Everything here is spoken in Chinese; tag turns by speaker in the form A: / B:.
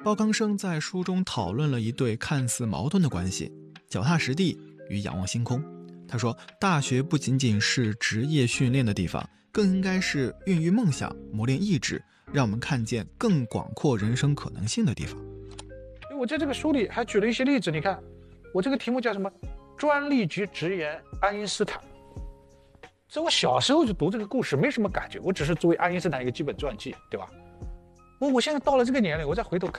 A: 鲍刚生在书中讨论了一对看似矛盾的关系：脚踏实地与仰望星空。他说，大学不仅仅是职业训练的地方，更应该是孕育梦想、磨练意志，让我们看见更广阔人生可能性的地方。
B: 我在这个书里还举了一些例子，你看我这个题目叫什么？专利局直言爱因斯坦。这我小时候就读这个故事没什么感觉，我只是作为爱因斯坦一个基本传记，对吧？我现在到了这个年龄，我再回头看